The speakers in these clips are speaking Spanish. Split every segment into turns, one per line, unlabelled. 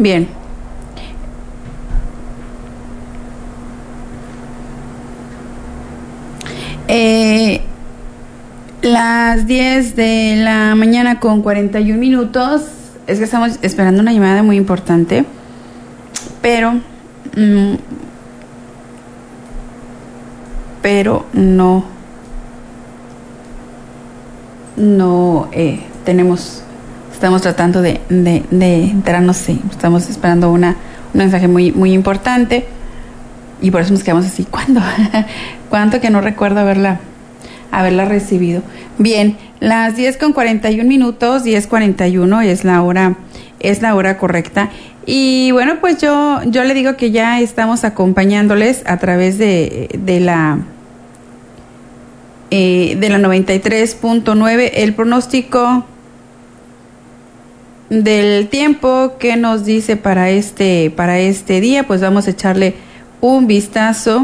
Bien. Las 10 de la mañana con 41 minutos. Es que estamos esperando una llamada muy importante, pero no estamos tratando de enterarnos, sí, estamos esperando un mensaje muy, muy importante y por eso nos quedamos así. ¿Cuánto que no recuerdo haberla recibido? Bien, las 10 con 41 minutos, 10:41 es la hora correcta. Y bueno, pues yo le digo que ya estamos acompañándoles a través de la 93.9, el pronóstico del tiempo que nos dice para este día. Pues vamos a echarle un vistazo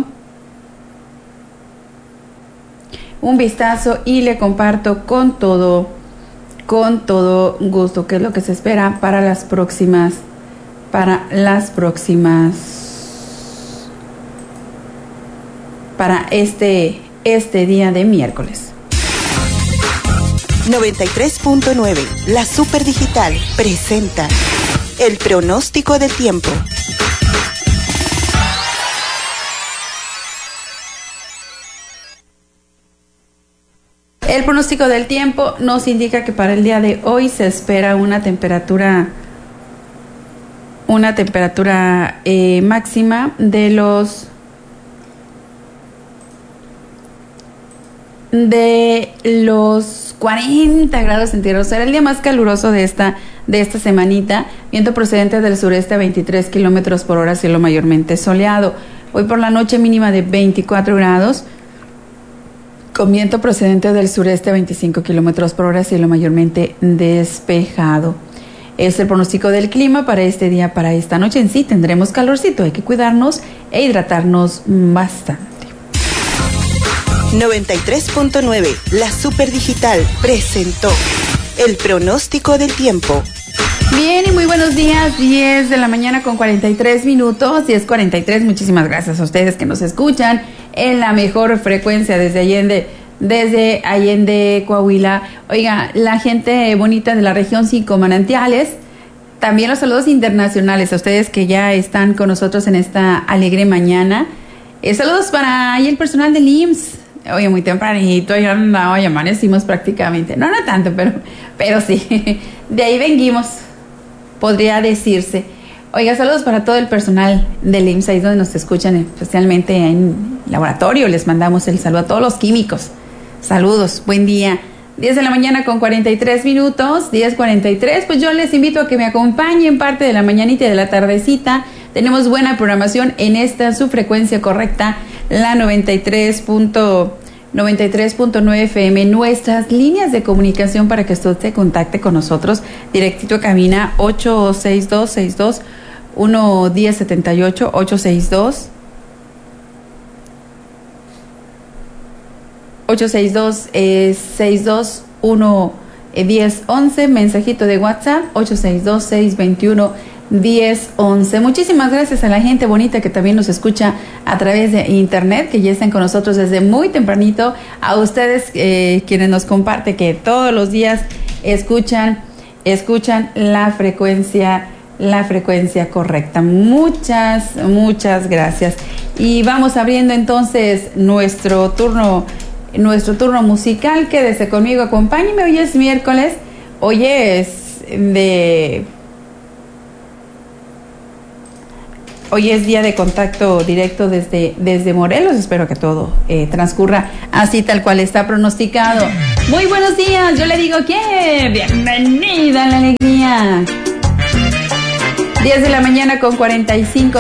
y le comparto con todo gusto qué es lo que se espera para este día de miércoles.
93.9, la Super Digital presenta el pronóstico del tiempo.
El pronóstico del tiempo nos indica que para el día de hoy se espera una temperatura máxima de los 40 grados centígrados. Será el día más caluroso de esta semanita. Viento procedente del sureste a 23 kilómetros por hora, cielo mayormente soleado. Hoy por la noche mínima de 24 grados. Con viento procedente del sureste a 25 kilómetros por hora, cielo mayormente despejado. Es el pronóstico del clima para este día, para esta noche. En sí tendremos calorcito, hay que cuidarnos e hidratarnos bastante.
93.9, la Super Digital presentó el pronóstico del tiempo.
Bien, y muy buenos días, 10 de la mañana con 43 minutos, 10:43, muchísimas gracias a ustedes que nos escuchan en la mejor frecuencia desde Allende, Coahuila. Oiga, la gente bonita de la región 5 Manantiales, también los saludos internacionales a ustedes que ya están con nosotros en esta alegre mañana. Saludos para ahí el personal del IMSS. Oye, muy tempranito, ya amanecimos prácticamente. No tanto, pero sí. De ahí venimos, podría decirse. Oiga, saludos para todo el personal del IMSS, ahí donde nos escuchan, especialmente en laboratorio. Les mandamos el saludo a todos los químicos. Saludos, buen día. 10 de la mañana con 43 minutos, 10:43. Pues yo les invito a que me acompañen parte de la mañanita y de la tardecita. Tenemos buena programación en esta su frecuencia correcta, la 93.9 FM. Nuestras líneas de comunicación para que usted se contacte con nosotros directito a cabina 862-62-11078, 862-621-1011, mensajito de WhatsApp 862-621-1011. Muchísimas gracias a la gente bonita que también nos escucha a través de internet, que ya están con nosotros desde muy tempranito, a ustedes quienes nos comparten que todos los días escuchan la frecuencia correcta. Muchas gracias. Y vamos abriendo entonces nuestro turno musical. Quédese conmigo, acompáñeme. Hoy es miércoles, hoy es día de contacto directo desde Morelos. Espero que todo transcurra así tal cual está pronosticado. Muy buenos días, yo le digo que bienvenida a la alegría. 10 de la mañana con 45